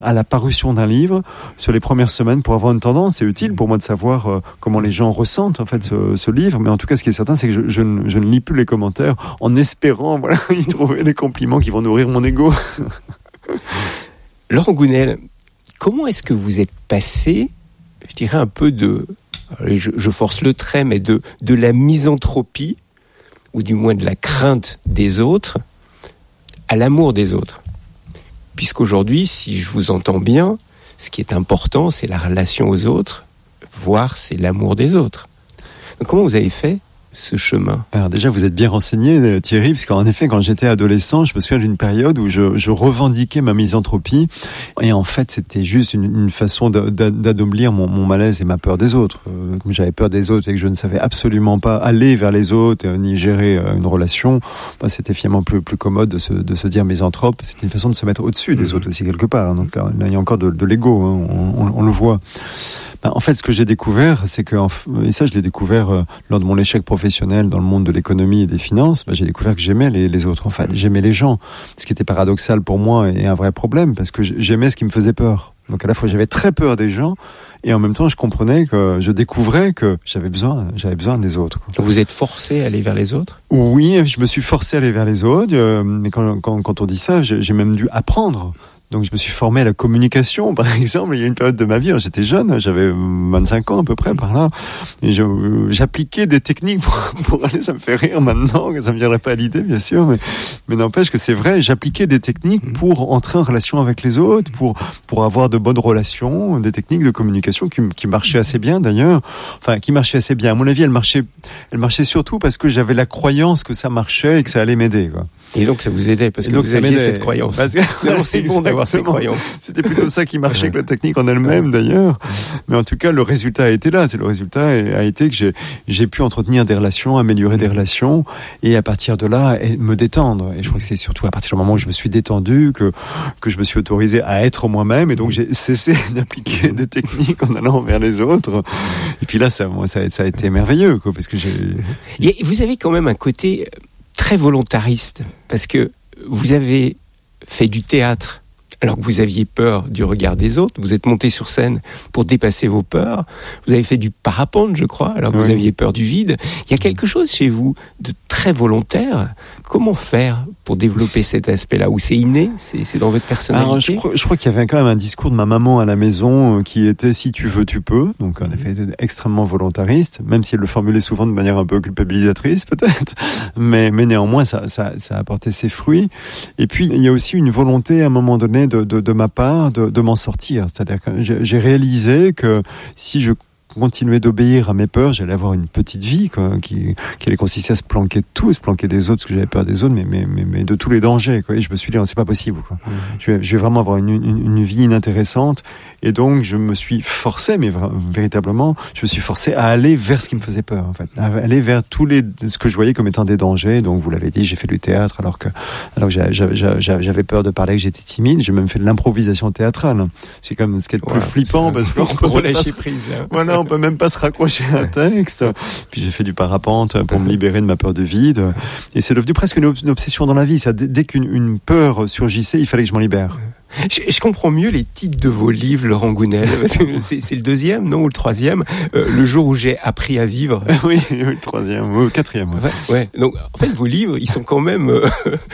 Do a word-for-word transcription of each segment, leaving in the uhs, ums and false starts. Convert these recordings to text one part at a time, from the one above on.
à la parution d'un livre, sur les premières semaines, pour avoir une tendance. C'est utile pour moi de savoir euh, comment les gens ressentent en fait ce, ce livre. Mais en tout cas, ce qui est certain, c'est que je, je, ne, je ne lis plus les commentaires en espérant voilà, y trouver des compliments qui vont nourrir mon ego. Laurent Gounelle, comment est-ce que vous êtes passé, je dirais un peu de, je, je force le trait, mais de, de la misanthropie, ou du moins de la crainte des autres, à l'amour des autres? Puisqu'aujourd'hui, si je vous entends bien, ce qui est important, c'est la relation aux autres, voire c'est l'amour des autres. Donc comment vous avez fait ce chemin? Alors déjà, vous êtes bien renseigné, Thierry, parce qu'en effet, quand j'étais adolescent, je me souviens d'une période où je, je revendiquais ma misanthropie, et en fait, c'était juste une, une façon d'adoulir mon, mon malaise et ma peur des autres. Comme j'avais peur des autres et que je ne savais absolument pas aller vers les autres, ni gérer une relation, bah, c'était finalement plus, plus commode de se, de se dire misanthrope. C'était une façon de se mettre au-dessus des autres aussi, quelque part. Donc là, là il y a encore de, de l'ego, hein, on, on, on le voit. En fait, ce que j'ai découvert, c'est que, et ça je l'ai découvert euh, lors de mon échec professionnel dans le monde de l'économie et des finances, bah, j'ai découvert que j'aimais les, les autres, en fait, j'aimais les gens, ce qui était paradoxal pour moi et un vrai problème, parce que j'aimais ce qui me faisait peur. Donc à la fois j'avais très peur des gens, et en même temps je comprenais que je découvrais que j'avais besoin, j'avais besoin des autres. Donc vous êtes forcé à aller vers les autres? Oui, je me suis forcé à aller vers les autres, euh, mais quand, quand, quand on dit ça, j'ai, j'ai même dû apprendre. Donc je me suis formé à la communication, par exemple. Il y a une période de ma vie, j'étais jeune, j'avais vingt-cinq ans à peu près par là, et je, j'appliquais des techniques pour, pour aller. Ça me fait rire maintenant, que ça me viendrait pas à l'idée, bien sûr, mais, mais n'empêche que c'est vrai. J'appliquais des techniques pour entrer en relation avec les autres, pour pour avoir de bonnes relations, des techniques de communication qui, qui marchaient assez bien d'ailleurs. Enfin, qui marchaient assez bien. À mon avis, elles marchaient, elles marchaient surtout parce que j'avais la croyance que ça marchait et que ça allait m'aider, quoi. Et donc ça vous aidait parce que donc vous aviez cette croyance. Parce que, non, c'est bon d'avoir ces croyances. C'était plutôt ça qui marchait que la technique en elle-même d'ailleurs. Mais en tout cas, le résultat a été là. Le résultat a été que j'ai, j'ai pu entretenir des relations, améliorer des relations, et à partir de là, me détendre. Et je crois que c'est surtout à partir du moment où je me suis détendu que que je me suis autorisé à être moi-même. Et donc j'ai cessé d'appliquer des techniques en allant vers les autres. Et puis là, ça, moi, ça, ça a été merveilleux, quoi, parce que j'ai. Et vous avez quand même un côté très volontariste, parce que vous avez fait du théâtre alors que vous aviez peur du regard des autres, vous êtes monté sur scène pour dépasser vos peurs, vous avez fait du parapente, je crois, alors que oui. Vous aviez peur du vide. Il y a quelque chose chez vous de très volontaire. Comment faire pour développer cet aspect-là, où c'est inné, c'est, c'est dans votre personnalité? Alors, je, crois, je crois qu'il y avait quand même un discours de ma maman à la maison qui était « si tu veux, tu peux ». Donc, en effet, extrêmement volontariste, même si elle le formulait souvent de manière un peu culpabilisatrice, peut-être. Mais, mais néanmoins, ça, ça, ça a apporté ses fruits. Et puis, il y a aussi une volonté, à un moment donné, de, de, de ma part, de, de m'en sortir. C'est-à-dire que j'ai, j'ai réalisé que si je continuer d'obéir à mes peurs, j'allais avoir une petite vie quoi, qui, qui allait consister à se planquer de tout, se planquer des autres, parce que j'avais peur des autres, mais, mais, mais, mais de tous les dangers. Quoi. Et je me suis dit, c'est pas possible. Quoi. Mmh. Je, vais, je vais vraiment avoir une, une, une vie inintéressante. Et donc, je me suis forcé, mais vra- véritablement, je me suis forcé à aller vers ce qui me faisait peur, en fait. À aller vers tous les, ce que je voyais comme étant des dangers. Donc, vous l'avez dit, j'ai fait du théâtre, alors que, alors que j'avais, j'avais, j'avais peur de parler, que j'étais timide. J'ai même fait de l'improvisation théâtrale. C'est comme ce qui est le plus ouais, flippant, parce qu'on peut relâcher prise. Hein. Voilà, on peut même pas se raccrocher à un texte. Puis j'ai fait du parapente pour me libérer de ma peur de vide. Et c'est devenu presque une, ob- une obsession dans la vie. Ça, dès qu'une une peur surgissait, il fallait que je m'en libère. Je, je comprends mieux les titres de vos livres, Laurent Gounelle. C'est, c'est le deuxième, non, ou le troisième. Euh, le jour où j'ai appris à vivre. Oui, le troisième, ou le quatrième. Ouais, ouais. Donc, en fait, vos livres, ils sont quand même euh,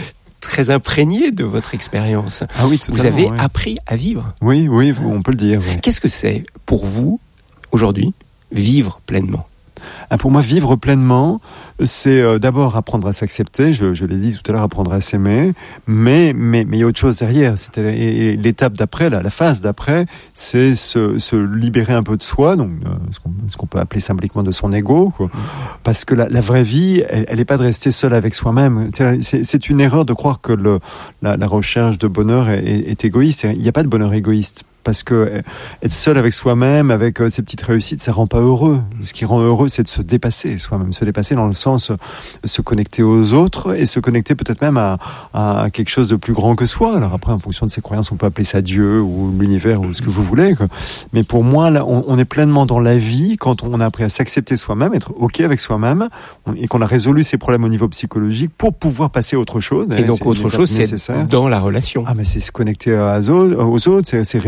très imprégnés de votre expérience. Ah oui, totalement. Vous avez ouais. appris à vivre. Oui, oui, on peut le dire. Oui. Qu'est-ce que c'est pour vous aujourd'hui vivre pleinement? Ah, pour moi, vivre pleinement, c'est euh, d'abord apprendre à s'accepter. Je, je l'ai dit tout à l'heure, apprendre à s'aimer. Mais mais mais il y a autre chose derrière. C'était et, et l'étape d'après, la, la phase d'après, c'est se, se libérer un peu de soi, donc euh, ce, qu'on, ce qu'on peut appeler symboliquement de son ego, quoi. Parce que la, la vraie vie, elle, elle est pas de rester seule avec soi-même. C'est, c'est une erreur de croire que le, la, la recherche de bonheur est, est, est égoïste. Il n'y a pas de bonheur égoïste. parce que être seul avec soi-même, avec ses petites réussites, ça rend pas heureux. Ce qui rend heureux, c'est de se dépasser soi-même, se dépasser dans le sens se connecter aux autres et se connecter peut-être même à, à quelque chose de plus grand que soi. Alors après, en fonction de ses croyances, on peut appeler ça Dieu ou l'univers ou ce que vous voulez, quoi. Mais pour moi, là, on, on est pleinement dans la vie quand on a appris à s'accepter soi-même, être ok avec soi-même et qu'on a résolu ses problèmes au niveau psychologique pour pouvoir passer à autre chose. Et donc autre chose, c'est dans la relation. Ah mais c'est se connecter aux autres, c'est, c'est